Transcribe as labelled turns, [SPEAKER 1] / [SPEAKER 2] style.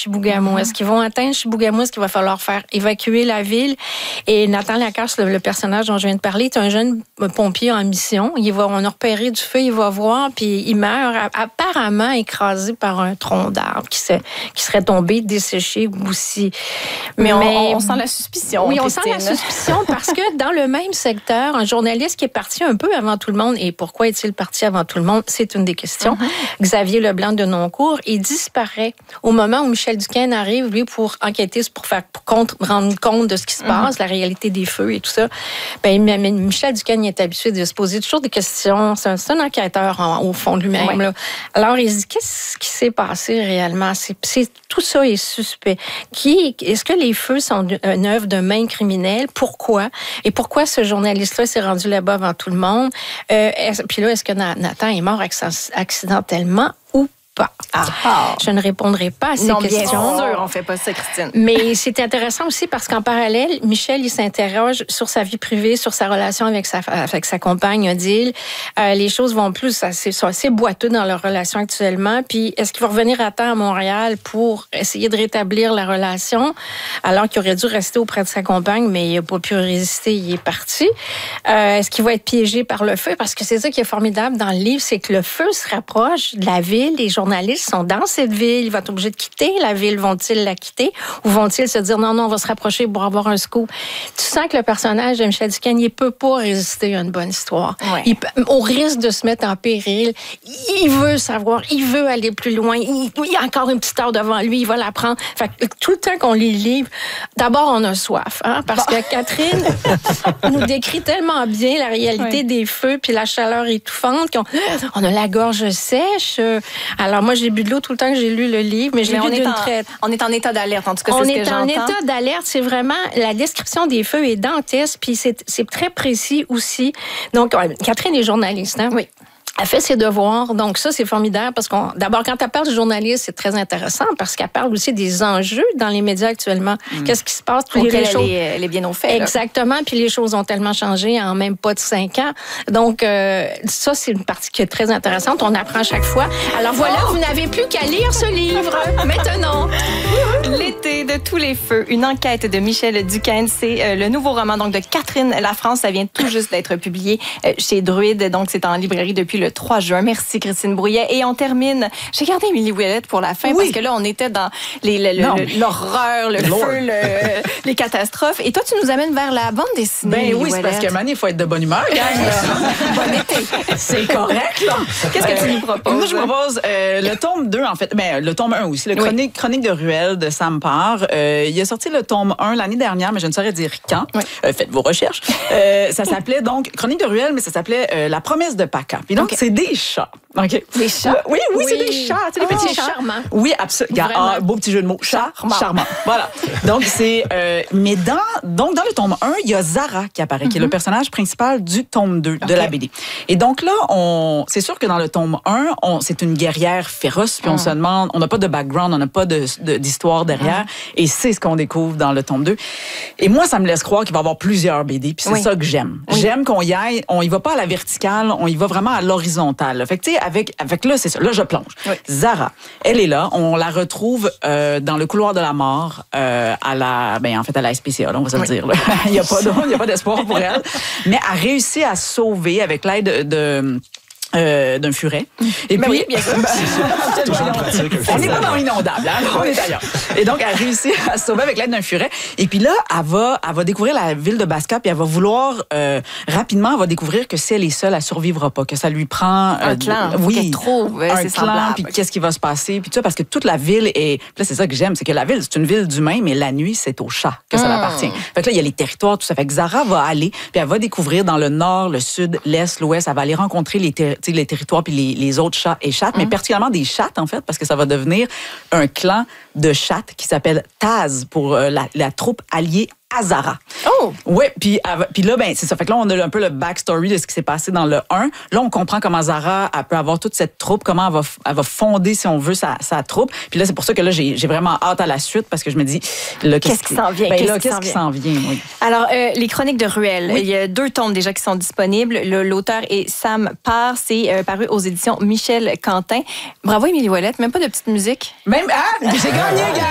[SPEAKER 1] Chibougamau? Est-ce qu'ils vont atteindre Chibougamau? Est-ce qu'il va falloir faire évacuer la ville? Et Nathan Lacasse, le personnage dont je viens de parler, est un jeune pompier en mission. On a repéré du feu, il va voir, puis il meurt apparemment écrasé par un tronc d'arbre qui serait tombé, desséché aussi.
[SPEAKER 2] Mais on sent la suspicion.
[SPEAKER 1] Oui,
[SPEAKER 2] Christine.
[SPEAKER 1] on sent la suspicion parce que dans le même secteur, un journaliste qui est parti un peu avant tout le monde, et pourquoi est-il parti avant tout le monde? C'est une des questions. Xavier Leblanc de Noncourt, il disparaît au moment où Michel Duquesne arrive, lui, pour enquêter, pour rendre compte de ce qui se passe, la réalité des feux et tout ça. Ben, Michel Duquesne il est habitué de se poser toujours des questions. C'est un enquêteur au fond de lui-même. Là. Alors, il se dit, qu'est-ce qui s'est passé réellement? Tout ça est suspect. Est-ce que les feux sont une œuvre de main criminelle? Pourquoi? Et pourquoi ce journaliste-là s'est rendu là-bas avant tout le monde? Puis là, est-ce que Nathan est mort accidentellement ou pas? Je ne répondrai pas à ces questions.
[SPEAKER 2] Bien sûr, on fait pas ça, Christine.
[SPEAKER 1] Mais c'est intéressant aussi parce qu'en parallèle, Michel, il s'interroge sur sa vie privée, sur sa relation avec sa compagne, Odile. Les choses vont plus, sont assez boiteux dans leur relation actuellement. Puis, est-ce qu'il va revenir à temps à Montréal pour essayer de rétablir la relation, alors qu'il aurait dû rester auprès de sa compagne, mais il n'a pas pu résister, il est parti. Est-ce qu'il va être piégé par le feu? Parce que c'est ça qui est formidable dans le livre, c'est que le feu se rapproche de la ville. Les journalistes sont dans cette ville. Ils vont être obligés de quitter la ville. Vont-ils la quitter? Ou vont-ils se dire, non, on va se rapprocher pour avoir un scoop? Tu sens que le personnage de Michel Duquesne, il ne peut pas résister à une bonne histoire. Ouais. Au risque de se mettre en péril, il veut savoir, il veut aller plus loin. Il y a encore une petite heure devant lui, il va la prendre. Fait que tout le temps qu'on lit le livre, d'abord, on a soif. Parce que Catherine nous décrit tellement bien la réalité des feux puis la chaleur étouffante qu'on a la gorge sèche. Alors, moi, j'ai bu de l'eau tout le temps que j'ai lu le livre, mais je l'ai lu d'une traite.
[SPEAKER 2] On est en état d'alerte, en tout cas, c'est ce que j'entends. On est en
[SPEAKER 1] état d'alerte. C'est vraiment... La description des feux est dantesque, puis c'est très précis aussi. Donc, Catherine est journaliste, hein?
[SPEAKER 2] Oui.
[SPEAKER 1] Elle fait ses devoirs. Donc, ça, c'est formidable parce d'abord, quand elle parle du journaliste, c'est très intéressant parce qu'elle parle aussi des enjeux dans les médias actuellement. Qu'est-ce qui se passe?
[SPEAKER 2] Elle est bien au fait.
[SPEAKER 1] Exactement. Puis les choses ont tellement changé en même pas de 5 ans. Donc, ça, c'est une partie qui est très intéressante. On apprend à chaque fois. Alors voilà, vous n'avez plus qu'à lire ce livre maintenant.
[SPEAKER 2] L'été de tous les feux, une enquête de Michel Duquesne. C'est le nouveau roman donc de Catherine Lafrance. Ça vient tout juste d'être publié chez Druide. Donc, c'est en librairie depuis le 3 juin. Merci, Christine Brouillet. Et on termine. J'ai gardé Émilie Ouellette pour la fin parce que là, on était dans l'horreur, le feu, les catastrophes. Et toi, tu nous amènes vers la bande dessinée.
[SPEAKER 3] Ben oui, c'est parce qu'à un moment donné, il faut être de bonne humeur.
[SPEAKER 2] Bon été.
[SPEAKER 3] C'est correct, là.
[SPEAKER 2] Qu'est-ce que tu nous proposes?
[SPEAKER 3] Moi, je propose le tome 2, en fait. Ben, le tome 1 aussi, le Chronique de Ruelle de Sam Parr. Il a sorti le tome 1 l'année dernière, mais je ne saurais dire quand. Faites vos recherches. Ça s'appelait donc Chronique de Ruelle, mais ça s'appelait La promesse de Paca. Puis donc, c'est des chats. Okay.
[SPEAKER 1] Des chats?
[SPEAKER 3] Oui, c'est des chats. Tu sais, les petits chats.
[SPEAKER 1] Charmants.
[SPEAKER 3] Oui, absolument. Beau petit jeu de mots. Charmant. Voilà. Donc, c'est... mais dans le tome 1, il y a Zara qui apparaît, qui est le personnage principal du tome 2 de la BD. Et donc là, c'est sûr que dans le tome 1, c'est une guerrière féroce, puis on se demande... On n'a pas de background, on n'a pas d'histoire derrière. Et c'est ce qu'on découvre dans le tome 2. Et moi, ça me laisse croire qu'il va y avoir plusieurs BD, puis c'est ça que j'aime. J'aime qu'on y aille... On y va pas à la verticale, on y va vraiment à l'horizontale. Fait que, tu sais, avec là, c'est ça. Là, je plonge. Zara, elle est là. On la retrouve dans le couloir de la mort à la SPCA, là, on va se le dire. Là. Il n'y a pas d'espoir pour elle. Mais elle réussit à sauver avec l'aide d'un furet. Et puis,
[SPEAKER 2] oui, bien sûr.
[SPEAKER 3] On n'est pas dans l'inondable, hein? On est ailleurs. Et donc, elle réussit à se sauver avec l'aide d'un furet. Et puis là, elle va découvrir la ville de Basca, puis elle va vouloir, rapidement, elle va découvrir que si elle est seule, elle survivra pas, que ça lui prend...
[SPEAKER 2] un clan.
[SPEAKER 3] Oui,
[SPEAKER 2] un
[SPEAKER 3] clan, puis qu'est-ce qui va se passer, puis tout ça, parce que toute la ville est... Puis là, c'est ça que j'aime, c'est que la ville, c'est une ville d'humains, mais la nuit, c'est aux chats que ça appartient. Fait que là, il y a les territoires, tout ça. Fait que Zara va aller, puis elle va découvrir dans le nord, le sud, l'est, l'ouest, elle va aller rencontrer les territoires puis les autres chats et chattes, mais particulièrement des chattes, en fait, parce que ça va devenir un clan de chattes qui s'appelle Taz pour la troupe alliée à Zara.
[SPEAKER 2] Oh!
[SPEAKER 3] Oui, puis là, ben c'est ça. Fait que là, on a un peu le backstory de ce qui s'est passé dans le 1. Là, on comprend comment Zara elle peut avoir toute cette troupe, comment elle va fonder, si on veut, sa troupe. Puis là, c'est pour ça que là, j'ai vraiment hâte à la suite, parce que je me dis...
[SPEAKER 2] Qu'est-ce qui s'en vient?
[SPEAKER 3] Qu'est-ce qui s'en vient, oui.
[SPEAKER 2] Alors, les Chroniques de Ruelle, il y a 2 tomes déjà qui sont disponibles. L'auteur est Sam Parr. C'est paru aux éditions Michel Quentin. Bravo, Émilie Ouellette. Même pas de petite musique.
[SPEAKER 3] J'ai gagné, gars!